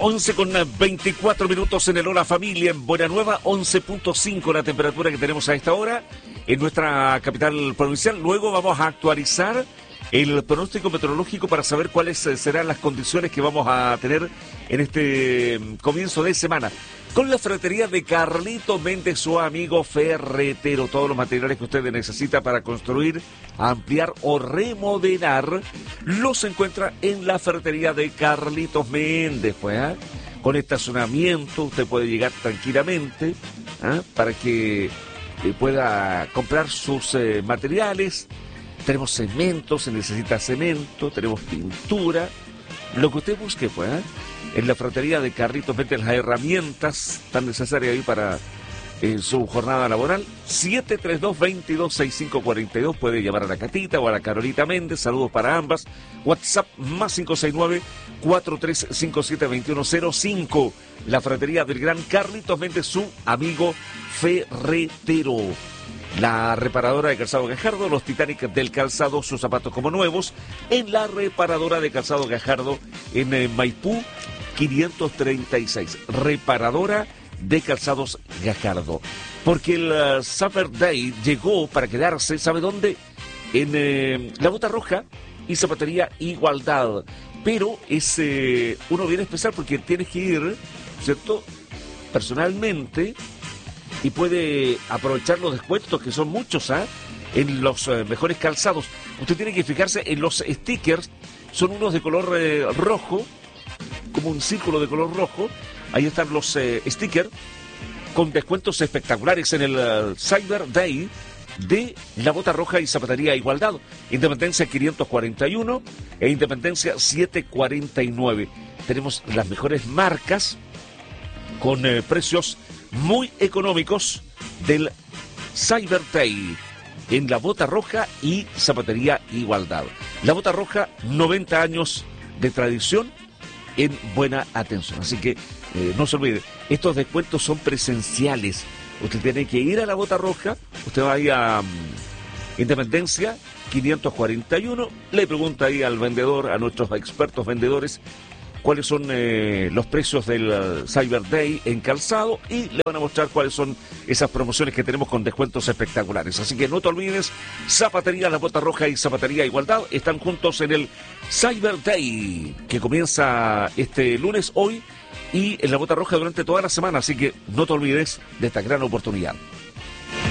11 con 24 minutos en el Hola Familia en Buena Nueva, 11.5 la temperatura que tenemos a esta hora en nuestra capital provincial. Luego vamos a actualizar el pronóstico meteorológico para saber cuáles serán las condiciones que vamos a tener en este comienzo de semana. Con la ferretería de Carlito Méndez, su amigo ferretero. Todos los materiales que usted necesita para construir, ampliar o remodelar, los encuentra en la ferretería de Carlitos Méndez. Pues, con estacionamiento usted puede llegar tranquilamente para que pueda comprar sus materiales. Tenemos cemento, se necesita cemento, tenemos pintura, lo que usted busque, pues, en la ferretería de Carlitos Méndez, las herramientas tan necesarias ahí para su jornada laboral. 732-226542, puede llamar a la Catita o a la Carolita Méndez, saludos para ambas. WhatsApp más 569-4357-2105, la ferretería del gran Carlitos Méndez, su amigo ferretero. La reparadora de calzado Gajardo, los Titanic del calzado, sus zapatos como nuevos, en la reparadora de calzado Gajardo en Maipú 536. Reparadora de calzados Gajardo. Porque el Summer Day llegó para quedarse, ¿sabe dónde? En La Bota Roja y Zapatería Igualdad. Pero es uno bien especial porque tienes que ir, ¿cierto?, personalmente, y puede aprovechar los descuentos, que son muchos, en los mejores calzados. Usted tiene que fijarse en los stickers, son unos de color rojo, como un círculo de color rojo. Ahí están los stickers con descuentos espectaculares en el Cyber Day de La Bota Roja y Zapatería Igualdad. Independencia 541 e Independencia 749. Tenemos las mejores marcas con precios muy económicos del Cyber Day en La Bota Roja y Zapatería Igualdad. La Bota Roja, 90 años de tradición en buena atención. Así que no se olvide, estos descuentos son presenciales. Usted tiene que ir a La Bota Roja, usted va ahí a Independencia 541, le pregunta ahí al vendedor, a nuestros expertos vendedores, cuáles son los precios del Cyber Day en calzado, y le van a mostrar cuáles son esas promociones que tenemos con descuentos espectaculares. Así que no te olvides, Zapatería La Bota Roja y Zapatería Igualdad están juntos en el Cyber Day, que comienza este lunes, hoy, y en La Bota Roja durante toda la semana. Así que no te olvides de esta gran oportunidad.